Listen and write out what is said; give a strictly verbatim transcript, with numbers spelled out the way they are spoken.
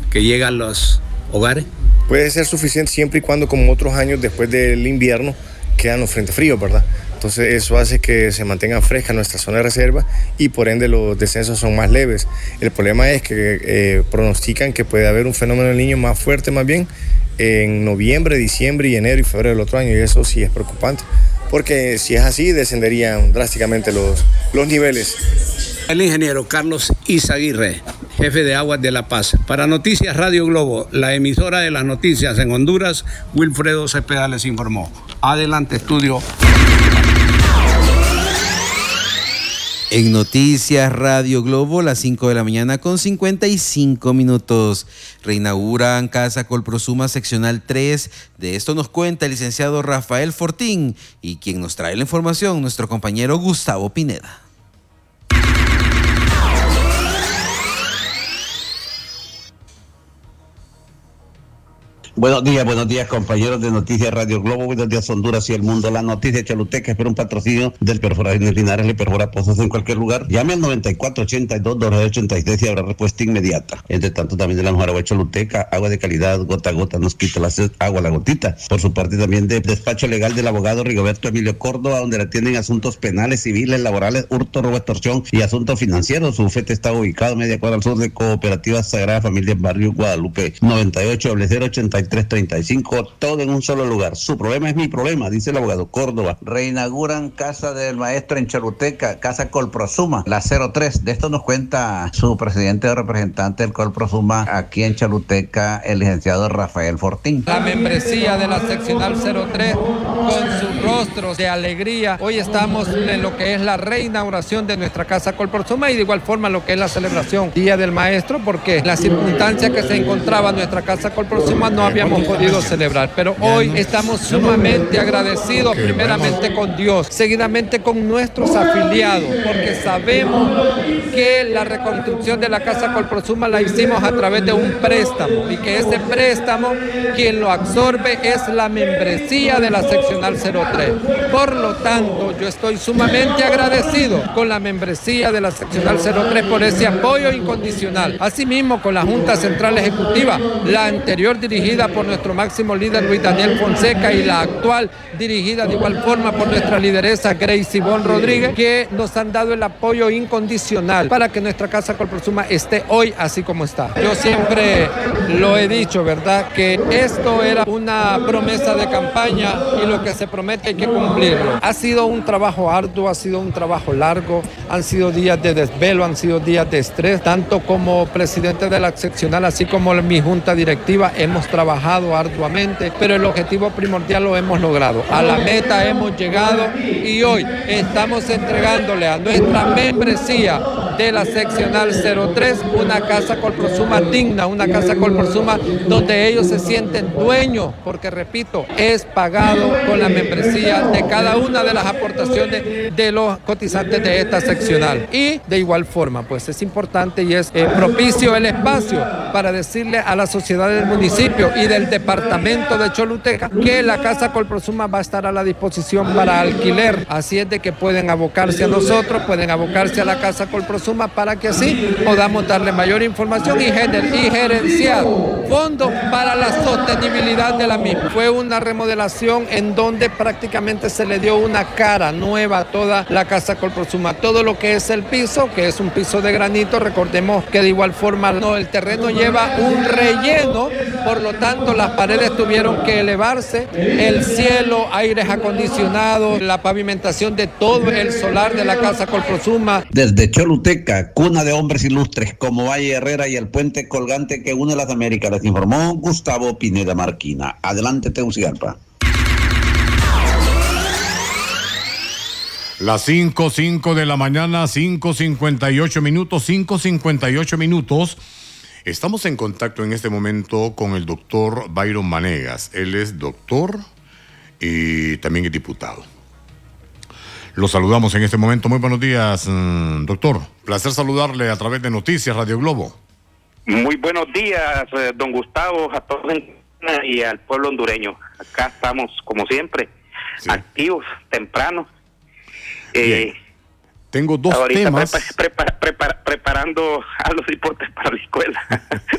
que llega a los hogares? Puede ser suficiente siempre y cuando, como otros años después del invierno, quedan los frentes fríos, ¿verdad? Entonces eso hace que se mantenga fresca nuestra zona de reserva y por ende los descensos son más leves. El problema es que eh, pronostican que puede haber un fenómeno del Niño más fuerte más bien en noviembre, diciembre y enero y febrero del otro año, y eso sí es preocupante, porque si es así descenderían drásticamente los, los niveles. El ingeniero Carlos Izaguirre, jefe de Aguas de La Paz. Para Noticias Radio Globo, la emisora de las noticias en Honduras, Wilfredo Cepeda les informó. Adelante, estudio. En Noticias Radio Globo, las cinco de la mañana con cincuenta y cinco minutos. Reinauguran Casa Colprosuma Seccional tres. De esto nos cuenta el licenciado Rafael Fortín y quien nos trae la información, nuestro compañero Gustavo Pineda. Buenos días, buenos días compañeros de Noticias Radio Globo, buenos días Honduras y el mundo. La noticia Choluteca espera un patrocinio del Perforaciones Linares, le perfora pozos en cualquier lugar. Llame al noventa y cuatro ochenta y dos ochenta y seis y habrá respuesta inmediata. Entre tanto, también de la mejor agua de Choluteca, agua de calidad, gota a gota, nos quita la sed, agua a la gotita. Por su parte también de despacho legal del abogado Rigoberto Emilio Córdoba, donde le atienden asuntos penales, civiles, laborales, hurto, robo, extorsión y asuntos financieros. Su bufete está ubicado media cuadra al sur de Cooperativa Sagrada Familia Barrio Guadalupe, noventa y ocho cero ochenta y tres treinta y cinco, todo en un solo lugar. Su problema es mi problema, dice el abogado Córdoba. Reinauguran Casa del Maestro en Choluteca, Casa Colprosuma, la cero tres. De esto nos cuenta su presidente o representante del Colprosuma aquí en Choluteca, el licenciado Rafael Fortín. La membresía de la seccional cero tres, con sus rostros de alegría. Hoy estamos en lo que es la reinauguración de nuestra Casa Colprosuma y de igual forma lo que es la celebración Día del Maestro, porque en la circunstancia que se encontraba nuestra Casa Colprosuma no habíamos podido celebrar, pero hoy estamos sumamente agradecidos primeramente con Dios, seguidamente con nuestros afiliados, porque sabemos que la reconstrucción de la Casa Colprosuma la hicimos a través de un préstamo y que ese préstamo quien lo absorbe es la membresía de la seccional cero tres. Por lo tanto, yo estoy sumamente agradecido con la membresía de la seccional cero tres por ese apoyo incondicional. Asimismo, con la Junta Central Ejecutiva, la anterior dirigida por nuestro máximo líder Luis Daniel Fonseca y la actual dirigida de igual forma por nuestra lideresa Grace Ivonne Rodríguez, que nos han dado el apoyo incondicional para que nuestra Casa Colprosuma esté hoy así como está. Yo siempre lo he dicho, ¿verdad? Que esto era una promesa de campaña y lo que se promete hay que cumplirlo. Ha sido un trabajo arduo, ha sido un trabajo largo, han sido días de desvelo, han sido días de estrés, tanto como presidente de la seccional, así como mi junta directiva, hemos trabajado arduamente, pero el objetivo primordial lo hemos logrado. A la meta hemos llegado y hoy estamos entregándole a nuestra membresía de la seccional cero tres una Casa Colprosuma digna, una Casa Colprosuma donde ellos se sienten dueños, porque repito, es pagado con la membresía de cada una de las aportaciones de los cotizantes de esta seccional. Y de igual forma, pues es importante y es eh, propicio el espacio para decirle a la sociedad del municipio y del departamento de Choluteca que la Casa Colprosuma va a estar a la disposición para alquiler. Así es de que pueden abocarse a nosotros, pueden abocarse a la Casa Colprosuma para que así podamos darle mayor información y, gener- y gerenciar fondos para la sostenibilidad de la misma. Fue una remodelación en donde prácticamente se le dio una cara nueva a toda la Casa Colprosuma. Todo lo que es el piso, que es un piso de granito, recordemos que de igual forma no, el terreno lleva un relleno, por lo tanto las paredes tuvieron que elevarse, el cielo, aires acondicionados, la pavimentación de todo el solar de la Casa Colprosuma. Desde Choluteca, cuna de hombres ilustres como Valle Herrera y el puente colgante que une las Américas, les informó Gustavo Pineda Marquina. Adelante, Tegucigalpa. Las cinco, cinco de la mañana, cinco cincuenta y ocho minutos, cinco cincuenta y ocho minutos. Estamos en contacto en este momento con el doctor Byron Manegas. Él es doctor y también es diputado. Lo saludamos en este momento. Muy buenos días, doctor. Placer saludarle a través de Noticias Radio Globo. Muy buenos días, don Gustavo, a todos y al pueblo hondureño. Acá estamos, como siempre, sí, activos, temprano. Eh, Tengo dos ahorita temas. Prepara, prepara, prepara, preparando a los hipotes para la escuela.